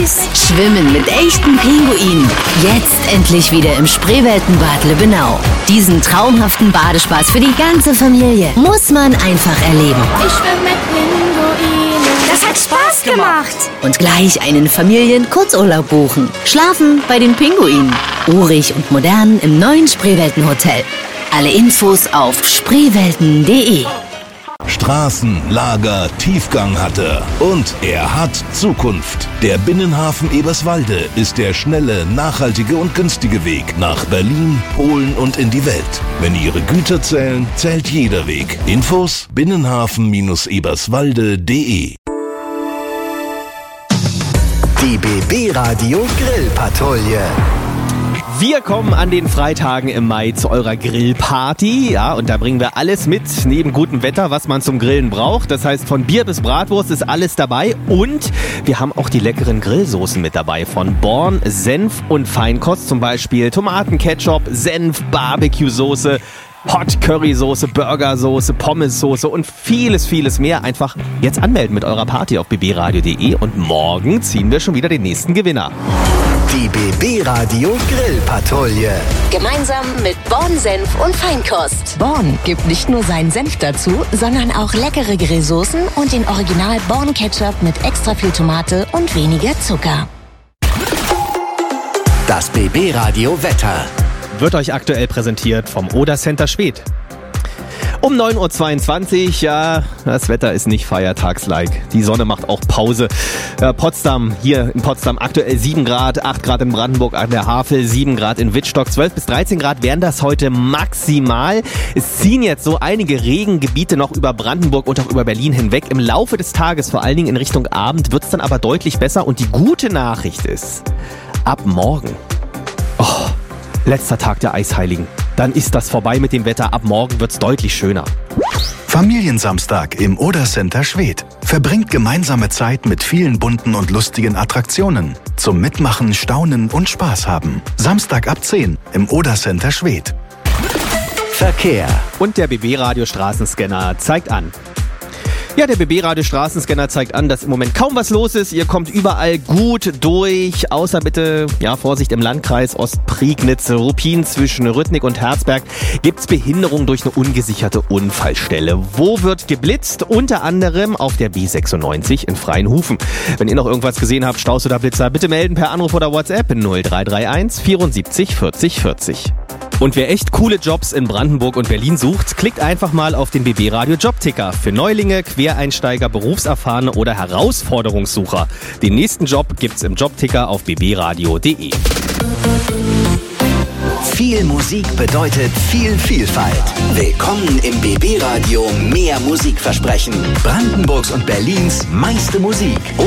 süß. Schwimmen mit echten Pinguinen. Jetzt endlich wieder im Spreeweltenbad Lübbenau. Diesen traumhaften Badespaß für die ganze Familie muss man einfach erleben. Ich schwimme mit Pinguinen. Das hat Spaß gemacht. Und gleich einen Familien-Kurzurlaub buchen. Schlafen bei den Pinguinen. Urig und modern im neuen Spreeweltenhotel. Alle Infos auf spreewelten.de. Straßenlager Tiefgang hatte und er hat Zukunft. Der Binnenhafen Eberswalde ist der schnelle, nachhaltige und günstige Weg nach Berlin, Polen und in die Welt. Wenn Ihre Güter zählen, zählt jeder Weg. Infos binnenhafen-eberswalde.de. Die BB Radio Grillpatrouille. Wir kommen an den Freitagen im Mai zu eurer Grillparty, ja, und da bringen wir alles mit, neben gutem Wetter, was man zum Grillen braucht. Das heißt, von Bier bis Bratwurst ist alles dabei und wir haben auch die leckeren Grillsoßen mit dabei von Born, Senf und Feinkost, zum Beispiel Tomaten, Ketchup, Senf, Barbecue-Soße, Hot Currysoße, Burgersoße, Pommessoße und vieles, vieles mehr. Einfach jetzt anmelden mit eurer Party auf bbradio.de und morgen ziehen wir schon wieder den nächsten Gewinner. Die BB Radio Grillpatrouille. Gemeinsam mit Born Senf und Feinkost. Born gibt nicht nur seinen Senf dazu, sondern auch leckere Grillsoßen und den Original Born Ketchup mit extra viel Tomate und weniger Zucker. Das BB Radio Wetter wird euch aktuell präsentiert vom Oder Center Schwedt. Um 9.22 Uhr, ja, das Wetter ist nicht feiertagslike. Die Sonne macht auch Pause. Potsdam, hier in Potsdam aktuell 7 Grad, 8 Grad in Brandenburg an der Havel, 7 Grad in Wittstock, 12 bis 13 Grad wären das heute maximal. Es ziehen jetzt so einige Regengebiete noch über Brandenburg und auch über Berlin hinweg. Im Laufe des Tages, vor allen Dingen in Richtung Abend, wird es dann aber deutlich besser. Und die gute Nachricht ist, ab morgen, letzter Tag der Eisheiligen. Dann ist das vorbei mit dem Wetter. Ab morgen wird's deutlich schöner. Familiensamstag im Oder Center Schwedt. Verbringt gemeinsame Zeit mit vielen bunten und lustigen Attraktionen. Zum Mitmachen, Staunen und Spaß haben. Samstag ab 10 im Oder Center Schwedt. Verkehr. Und der BB-Radio Straßenscanner zeigt an. Ja, der BB-Radio Straßenscanner zeigt an, dass im Moment kaum was los ist. Ihr kommt überall gut durch, außer bitte, ja, Vorsicht, im Landkreis Ostprignitz, Ruppin zwischen Rüttnik und Herzberg gibt's Behinderung durch eine ungesicherte Unfallstelle. Wo wird geblitzt? Unter anderem auf der B96 in Freienhufen. Wenn ihr noch irgendwas gesehen habt, Staus oder Blitzer, bitte melden per Anruf oder WhatsApp 0331 74 40 40. Und wer echt coole Jobs in Brandenburg und Berlin sucht, klickt einfach mal auf den BB Radio Jobticker. Für Neulinge, Quereinsteiger, Berufserfahrene oder Herausforderungssucher. Den nächsten Job gibt's im Jobticker auf bbradio.de. Viel Musik bedeutet viel Vielfalt. Willkommen im BB Radio Mehr Musikversprechen. Brandenburgs und Berlins meiste Musik.